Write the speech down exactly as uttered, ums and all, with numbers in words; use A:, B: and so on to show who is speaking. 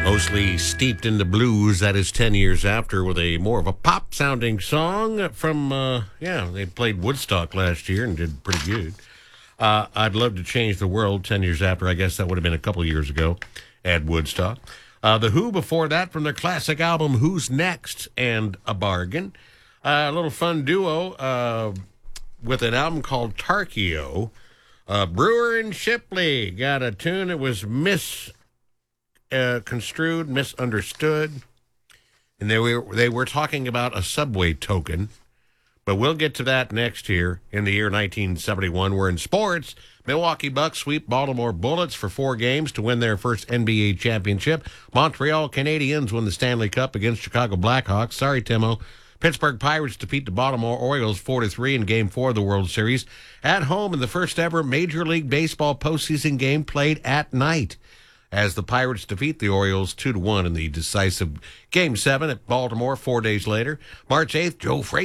A: Mostly steeped in the blues. That is ten years after, with a more of a pop-sounding song from, uh, yeah, they played Woodstock last year and did pretty good. Uh, I'd Love to Change the World, ten years after. I guess that would have been a couple of years ago at Woodstock. Uh, the Who before that from their classic album, Who's Next? And A Bargain. Uh, a little fun duo uh, with an album called Tarkio. Uh, Brewer and Shipley got a tune that was mis... Uh, construed, misunderstood, and they were they were talking about a subway token, but we'll get to that next year in the year nineteen seventy-one. We're in sports. Milwaukee Bucks sweep Baltimore Bullets for four games to win their first N B A championship. Montreal Canadiens win the Stanley Cup against Chicago Blackhawks. Sorry, Timo. Pittsburgh Pirates defeat the Baltimore Orioles four to three in Game four of the World Series at home in the first ever Major League Baseball postseason game played at night, as the Pirates defeat the Orioles two to one in the decisive Game seven at Baltimore four days later. March eighth, Joe Frazier